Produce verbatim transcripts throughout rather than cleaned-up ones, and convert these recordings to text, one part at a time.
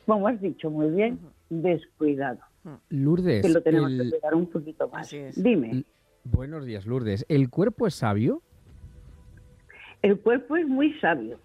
como has dicho muy bien, uh-huh. descuidado. Lourdes, que lo tenemos el... que cuidar un poquito más. Así es. Dime. Buenos días, Lourdes. ¿El cuerpo es sabio? El cuerpo es muy sabio.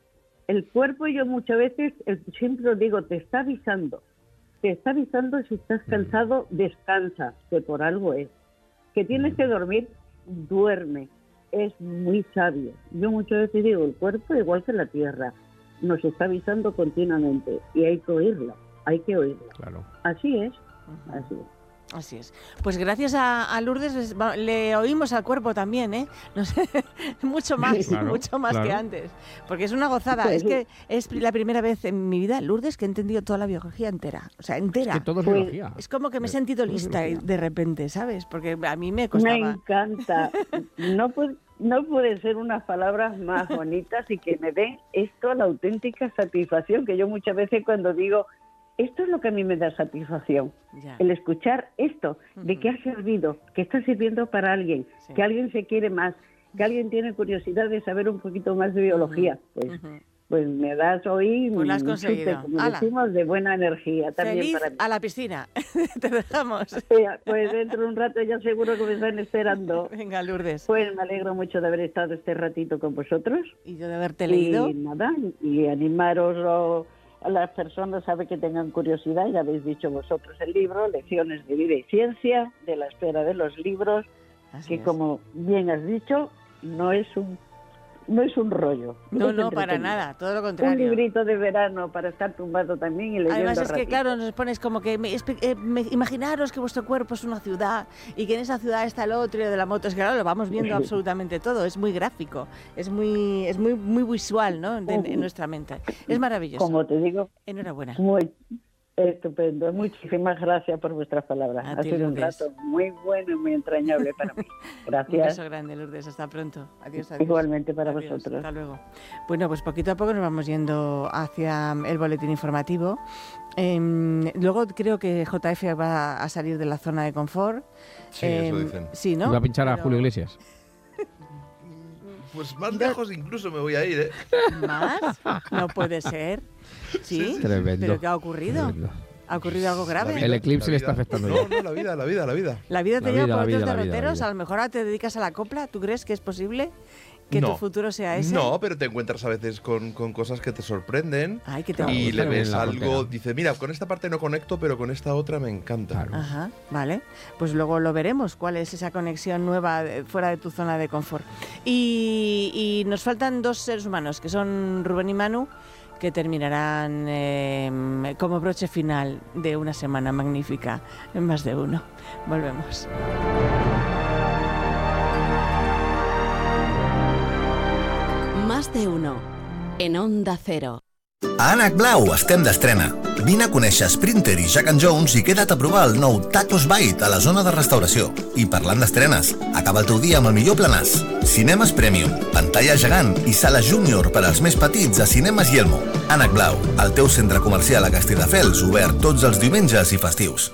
El cuerpo, yo muchas veces, siempre lo digo, te está avisando. Te está avisando si estás cansado, descansa, que por algo es. Que tienes que dormir, duerme. Es muy sabio. Yo muchas veces digo, el cuerpo, igual que la tierra, nos está avisando continuamente y hay que oírla, hay que oírla. Claro. Así es, así es. Así es. Pues gracias a, a Lourdes le oímos al cuerpo también, ¿eh? No sé, mucho más, claro, mucho más claro. que antes. Porque es una gozada. Pues, es que es la primera vez en mi vida, Lourdes, que he entendido toda la biología entera. O sea, entera. Es que todo es biología. Es como que me he sentido lista de repente, ¿sabes? Porque a mí me costaba. Me encanta. No puede, no puede ser unas palabras más bonitas y que me den esto la auténtica satisfacción que yo muchas veces cuando digo... Esto es lo que a mí me da satisfacción, ya. El escuchar esto, uh-huh. de que ha servido, que está sirviendo para alguien, sí. que alguien se quiere más, que alguien tiene curiosidad de saber un poquito más de biología. Uh-huh. Pues, uh-huh. pues me das hoy pues un chute, como Ala. decimos, de buena energía también. Feliz para mí. A la piscina, te dejamos. Pues dentro de un rato ya seguro que me están esperando. Venga, Lourdes. Pues me alegro mucho de haber estado este ratito con vosotros. Y yo de haberte leído. Y nada, y animaros... O, a las personas, sabe que tengan curiosidad, ya habéis dicho vosotros el libro, Lecciones de Vida y Ciencia, de la espera de los libros, Así que es. Como bien has dicho, no es un no es un rollo. No, no, para nada, todo lo contrario. Un librito de verano para estar tumbado también y leyendo. Además es ratito. Que, claro, nos pones como que, me, eh, me, imaginaros que vuestro cuerpo es una ciudad y que en esa ciudad está el otro y de la moto. Es que, claro, lo vamos viendo absolutamente todo, es muy gráfico, es muy es muy muy visual, ¿no?, de, en nuestra mente. Es maravilloso. Como te digo, enhorabuena. Muy estupendo. Muchísimas gracias por vuestras palabras. A ha ti, sido Lourdes. un rato muy bueno y muy entrañable para mí. Gracias. Un beso grande, Lourdes. Hasta pronto. Adiós, adiós. Igualmente para adiós, vosotros. Hasta luego. Bueno, pues poquito a poco nos vamos yendo hacia el boletín informativo. Eh, luego creo que J F va a salir de la zona de confort. Sí, eh, eso dicen. Sí, ¿no? Y va a pinchar Pero... a Julio Iglesias. Pues más lejos incluso me voy a ir, ¿eh? ¿Más? No puede ser. ¿Sí? Sí, Tremendo. ¿Pero qué ha ocurrido? Tremendo. ¿Ha ocurrido algo grave? Vida, el eclipse le está vida. afectando No, ya. no, la vida, la vida, la vida. La vida te La lleva vida, por la otros vida, la vida, derroteros. la vida. A lo mejor ahora te dedicas a la copla. ¿Tú crees que es posible que no. tu futuro sea ese? No, pero te encuentras a veces con, con cosas que te sorprenden. Ay, que te Claro, y pues le también ves en la algo, frontera. dice, mira, con esta parte no conecto, pero con esta otra me encanta. Claro. Ajá, vale. Pues luego lo veremos, cuál es esa conexión nueva de, fuera de tu zona de confort. Y, y nos faltan dos seres humanos, que son Rubén y Manu, que terminarán eh, como broche final de una semana magnífica en Más de Uno. Volvemos. Más de Uno, en Onda Cero. A Ànec Blau estem d'estrena. Vine a conèixer Sprinter i Jack and Jones i queda't a provar el nou Tacos Bite a la zona de restauració. I parlant d'estrenes, acaba el teu dia amb el millor planàs. Cinemes Premium, pantalla gegant i sala júnior per als més petits a Cinemes Yelmo. Ànec Blau, el teu centre comercial a Castelldefels, obert tots els diumenges i festius.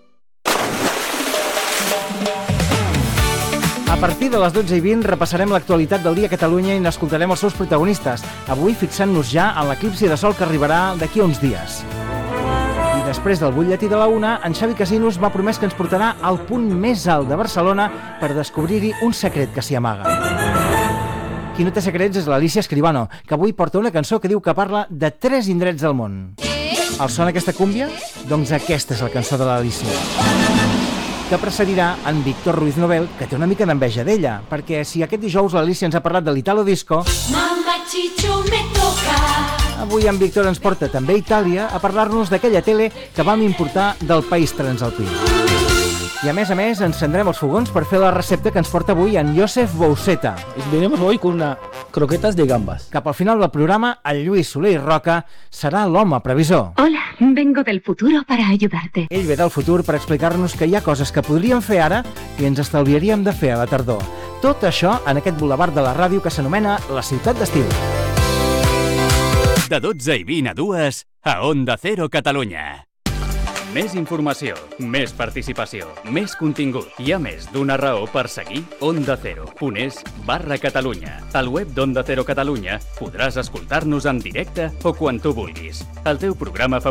A partir de les dotze i vint repassarem l'actualitat del dia a Catalunya i n'escoltarem els seus protagonistes, avui fixant-nos ja en l'eclipsi de sol que arribarà d'aquí a uns dies. I després del butlletí de la una, en Xavi Casinos m'ha promès que ens portarà al punt més alt de Barcelona per descobrir-hi un secret que s'hi amaga. Qui no té secrets és l'Alicia Escribano, que avui porta una cançó que diu que parla de tres indrets del món. Els sona aquesta cúmbia? Doncs aquesta és la cançó de l'Alicia, que precedirà en Víctor Ruiz Nobel, que té una mica d'enveja d'ella, perquè si aquest dijous l'Alicia ens ha parlat de l'Italo Disco, Mamma Chicho me toca. Avui en Víctor ens porta també a Itàlia a parlar-nos d'aquella tele que vam importar del país transalpí. I a més a més encendrem els fogons per fer la recepta que ens porta avui en Josep Bouseta. Venimos hoy con una croquetas de gambas. Cap al final del programa, el Lluís Soler i Roca serà l'home previsor. Hola, vengo del futuro para ayudarte. Ell ve del futur per explicar-nos que hi ha coses que podríem fer ara i ens estalviaríem de fer a la tardor. Tot això en aquest bulevard de la ràdio que s'anomena La Ciutat d'Estiu. De dotze i vint a dues a Onda Cero Catalunya. Més informació, més participació, més contingut. Hi ha més d'una raó per seguir Onda Cero punt es barra Catalunya. Al web d'Onda Cero Catalunya podràs escoltar-nos en directe o quan tu vulguis. El teu programa favorit.